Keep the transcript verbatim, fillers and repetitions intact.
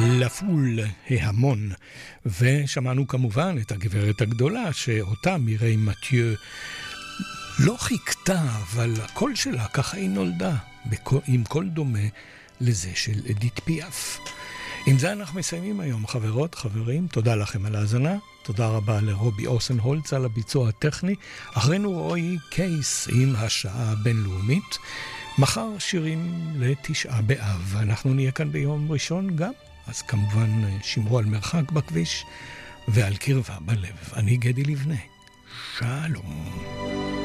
לפול ההמון, ושמענו כמובן את הגברת הגדולה שאותה מירי מתיו לא חיכתה, אבל הקול שלה ככה היא נולדה, עם קול דומה לזה של אדית פיאף. עם זה אנחנו מסיימים היום, חברות, חברים, תודה לכם על ההאזנה, תודה רבה לרובי אוסנהולץ על הביצוע הטכני, אחרינו רועי קייס עם השעה הבינלאומית, מחר שירים לתשעה באב, אנחנו נהיה כאן ביום ראשון גם, אז כמובן שמרו על מרחק בכביש ועל קרבה בלב. אני גדי לבנה, שלום.